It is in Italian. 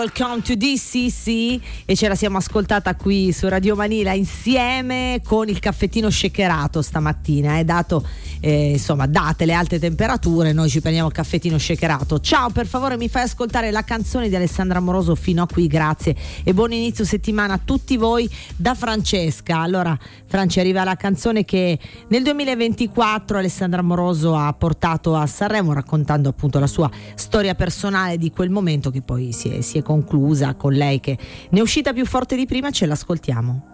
Welcome to DCC, e ce la siamo ascoltata qui su Radio Manila insieme con il caffettino shakerato stamattina, dato insomma, date le alte temperature, noi ci prendiamo il caffettino shakerato. Ciao, per favore mi fai ascoltare la canzone di Alessandra Amoroso fino a qui, grazie e buon inizio settimana a tutti voi da Francesca. Allora Franci, arriva la canzone che nel 2024 Alessandra Amoroso ha portato a Sanremo, raccontando appunto la sua storia personale di quel momento, che poi si è conclusa con lei che ne è uscita più forte di prima. Ce l'ascoltiamo.